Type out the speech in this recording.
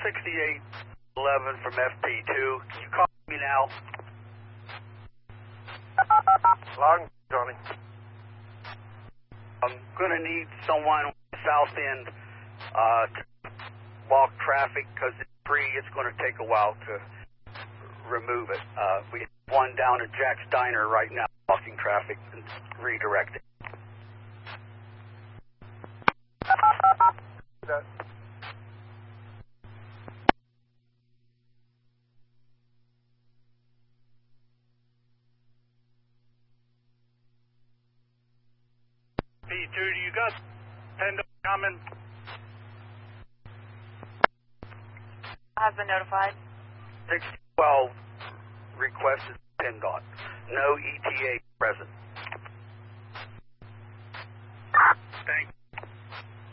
6811 from FP2. Can you call me now? Long, Johnny. I'm going to need someone on the south end to walk traffic because it's free. It's going to take a while to remove it. We have one down at Jack's Diner right now, walking traffic and redirecting. P2, do you got PennDOT coming? Has been notified. 612 requested PennDOT. No ETA present. Thank you.